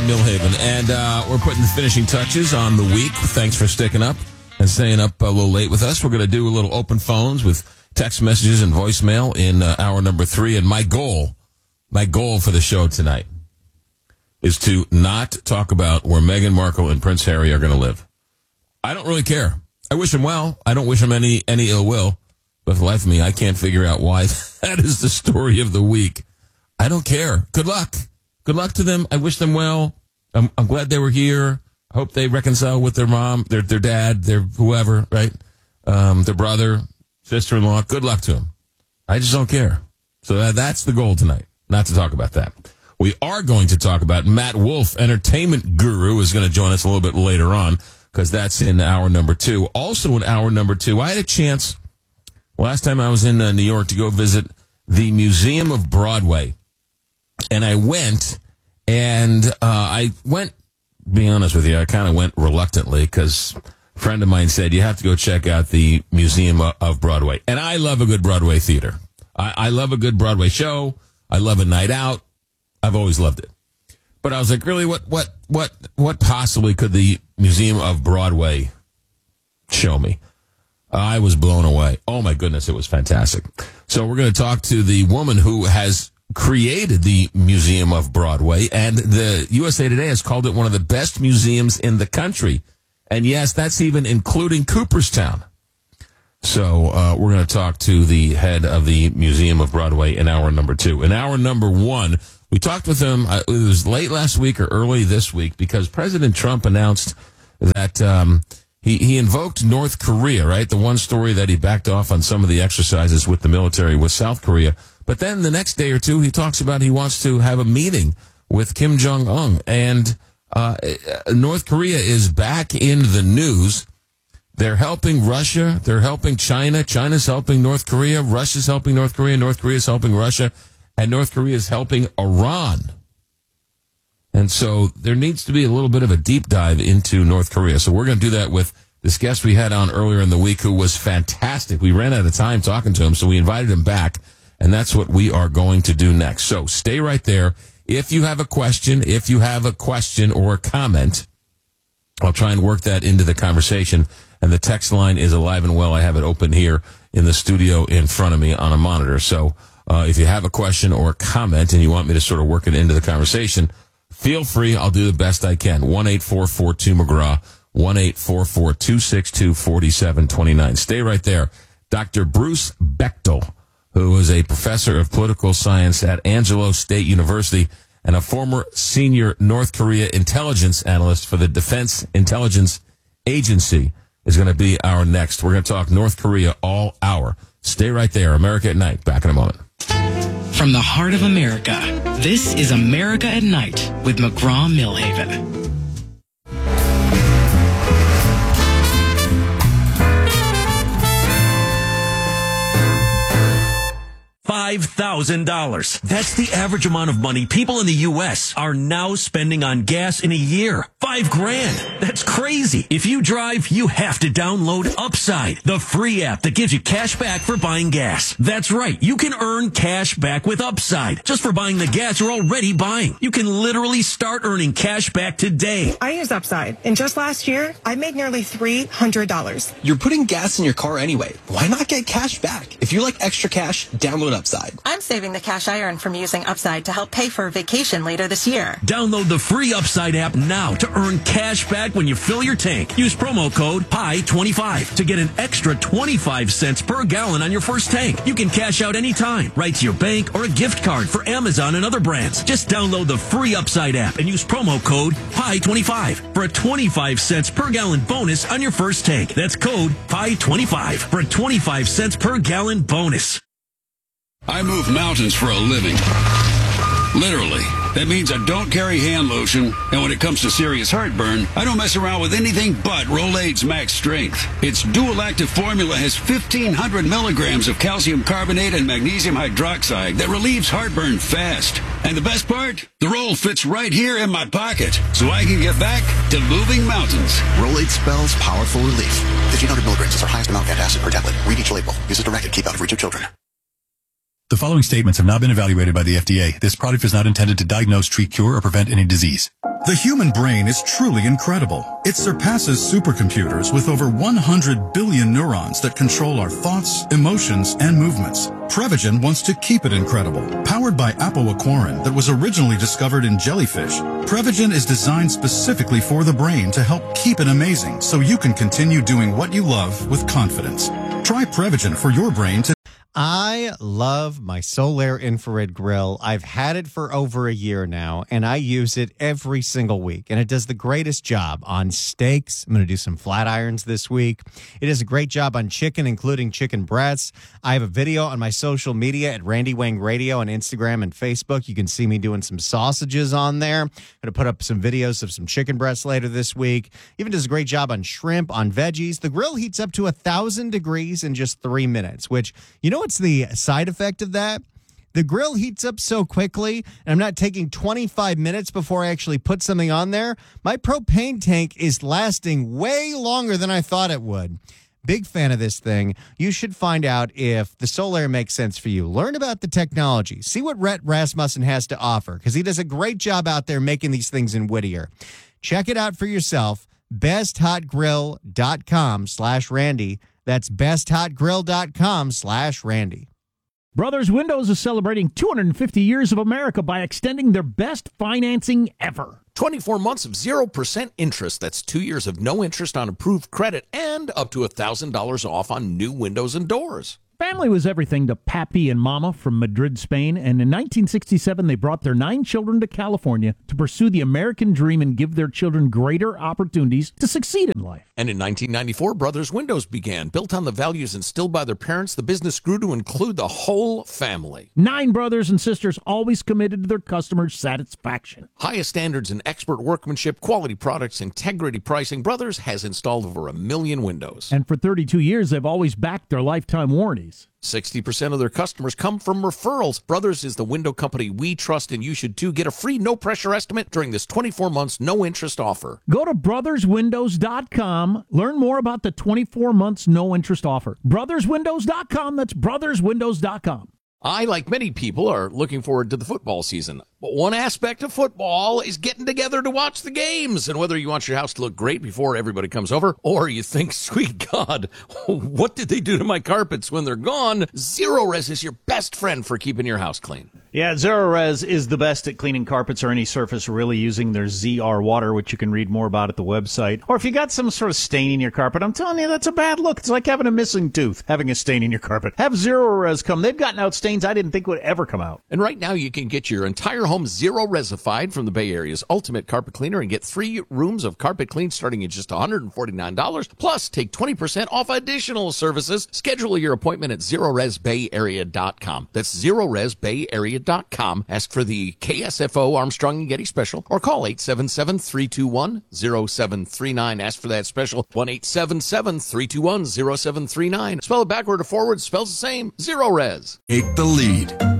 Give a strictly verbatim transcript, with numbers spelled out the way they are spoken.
Millhaven, and uh, we're putting the finishing touches on the week. Thanks for sticking up and staying up a little late with us. We're going to do a little open phones with text messages and voicemail in uh, hour number three. And my goal, my goal for the show tonight is to not talk about where Meghan Markle and Prince Harry are going to live. I don't really care. I wish them well. I don't wish them any, any ill will. But for the life of me, I can't figure out why that is the story of the week. I don't care. Good luck. Good luck to them. I wish them well. I'm, I'm glad they were here. I hope they reconcile with their mom, their their dad, their whoever, right? Um, their brother, sister-in-law. Good luck to them. I just don't care. So that, that's the goal tonight, not to talk about that. We are going to talk about Matt Wolf, entertainment guru, is going to join us a little bit later on because that's in hour number two. Also in hour number two, I had a chance last time I was in uh, New York to go visit the Museum of Broadway. And I went, and uh, I went, being honest with you, I kind of went reluctantly because a friend of mine said, you have to go check out the Museum of Broadway. And I love a good Broadway theater. I, I love a good Broadway show. I love a night out. I've always loved it. But I was like, really, what, what, what, what possibly could the Museum of Broadway show me? I was blown away. Oh, my goodness, it was fantastic. So we're going to talk to the woman who has created the Museum of Broadway, and the U S A Today has called it one of the best museums in the country. And, yes, that's even including Cooperstown. So uh, we're going to talk to the head of the Museum of Broadway in hour number two. In hour number one, we talked with him. Uh, it was late last week or early this week because President Trump announced that um, he, he invoked North Korea, right? The one story that he backed off on some of the exercises with the military with South Korea. But then the next day or two, he talks about he wants to have a meeting with Kim Jong-un. And uh, North Korea is back in the news. They're helping Russia. They're helping China. China's helping North Korea. Russia's helping North Korea. North Korea's helping Russia. And North Korea is helping Iran. And so there needs to be a little bit of a deep dive into North Korea. So we're going to do that with this guest we had on earlier in the week who was fantastic. We ran out of time talking to him, so we invited him back. And that's what we are going to do next. So stay right there. If you have a question, if you have a question or a comment, I'll try and work that into the conversation. And the text line is alive and well. I have it open here in the studio in front of me on a monitor. So uh, if you have a question or a comment and you want me to sort of work it into the conversation, feel free. I'll do the best I can. one eight four four two McGraw, one eight four four two six two four seven two nine. Stay right there. Doctor Bruce Bechtel, who is a professor of political science at Angelo State University and a former senior North Korea intelligence analyst for the Defense Intelligence Agency, is going to be our next. We're going to talk North Korea all hour. Stay right there. America at Night. Back in a moment. From the heart of America, this is America at Night with McGraw-Millhaven. five thousand dollars. That's the average amount of money people in the U S are now spending on gas in a year. Five grand. That's crazy. If you drive, you have to download Upside, the free app that gives you cash back for buying gas. That's right. You can earn cash back with Upside just for buying the gas you're already buying. You can literally start earning cash back today. I use Upside, and just last year, I made nearly three hundred dollars. You're putting gas in your car anyway. Why not get cash back? If you like extra cash, download Upside. I'm saving the cash I earn from using Upside to help pay for a vacation later this year. Download the free Upside app now to earn cash back when you fill your tank. Use promo code P I twenty-five to get an extra twenty-five cents per gallon on your first tank. You can cash out anytime, right to your bank or a gift card for Amazon and other brands. Just download the free Upside app and use promo code P I twenty-five for a twenty-five cents per gallon bonus on your first tank. That's code P I twenty-five for a twenty-five cents per gallon bonus. I move mountains for a living. Literally. That means I don't carry hand lotion, and when it comes to serious heartburn, I don't mess around with anything but Rolaids Max Strength. Its dual-active formula has fifteen hundred milligrams of calcium carbonate and magnesium hydroxide that relieves heartburn fast. And the best part? The roll fits right here in my pocket, so I can get back to moving mountains. Rolaids spells powerful relief. fifteen hundred milligrams is our highest amount of antacid per tablet. Read each label. Use as directed. Keep out of reach of children. The following statements have not been evaluated by the F D A. This product is not intended to diagnose, treat, cure, or prevent any disease. The human brain is truly incredible. It surpasses supercomputers with over one hundred billion neurons that control our thoughts, emotions, and movements. Prevagen wants to keep it incredible. Powered by apoaquarin that was originally discovered in jellyfish, Prevagen is designed specifically for the brain to help keep it amazing so you can continue doing what you love with confidence. Try Prevagen for your brain to I love my Solaire infrared grill. I've had it for over a year now, and I use it every single week. And it does the greatest job on steaks. I'm going to do some flat irons this week. It does a great job on chicken, including chicken breasts. I have a video on my social media at Randy Wang Radio on Instagram and Facebook. You can see me doing some sausages on there. I'm going to put up some videos of some chicken breasts later this week. Even does a great job on shrimp, on veggies. The grill heats up to one thousand degrees in just three minutes, which, you know, what's the side effect of that? The grill heats up so quickly, and I'm not taking twenty-five minutes before I actually put something on there. My propane tank is lasting way longer than I thought it would. Big fan of this thing. You should find out if the Solaire makes sense for you. Learn about the technology. See what Rhett Rasmussen has to offer, because he does a great job out there making these things in Whittier. Check it out for yourself. besthotgrill.com slash Randy. That's besthotgrill.com slash Randy. Brothers Windows is celebrating two hundred fifty years of America by extending their best financing ever. twenty-four months of zero percent interest. That's two years of no interest on approved credit and up to one thousand dollars off on new windows and doors. Family was everything to Pappy and Mama from Madrid, Spain, and in nineteen sixty-seven they brought their nine children to California to pursue the American dream and give their children greater opportunities to succeed in life. And in nineteen ninety-four, Brothers Windows began. Built on the values instilled by their parents, the business grew to include the whole family. Nine brothers and sisters always committed to their customers' satisfaction. Highest standards in expert workmanship, quality products, integrity pricing. Brothers has installed over a million windows. And for thirty-two years, they've always backed their lifetime warranties. sixty percent of their customers come from referrals. Brothers is the window company we trust, and you should too. Get a free no-pressure estimate during this twenty-four months no-interest offer. Go to brothers windows dot com. Learn more about the twenty-four months no-interest offer. brothers windows dot com. That's brothers windows dot com. I, like many people, are looking forward to the football season. But one aspect of football is getting together to watch the games. And whether you want your house to look great before everybody comes over, or you think, sweet God, what did they do to my carpets when they're gone? Zerorez is your best friend for keeping your house clean. Yeah, Zerorez is the best at cleaning carpets or any surface, really, using their Z R water, which you can read more about at the website. Or if you got some sort of stain in your carpet, I'm telling you, that's a bad look. It's like having a missing tooth, having a stain in your carpet. Have Zerorez come. They've gotten out stains I didn't think would ever come out. And right now you can get your entire home Zerorez-ified from the Bay Area's ultimate carpet cleaner and get three rooms of carpet clean starting at just one hundred forty-nine dollars. Plus, take twenty percent off additional services. Schedule your appointment at Zerorez Bay Area dot com. That's Zerorez Bay Area dot com. Ask for the K S F O Armstrong and Getty special or call eight seven seven, three two one, zero seven three nine. Ask for that special. one eight seven seven, three two one, zero seven three nine. Spell it backward or forward, spells the same. Zerorez. Take the lead.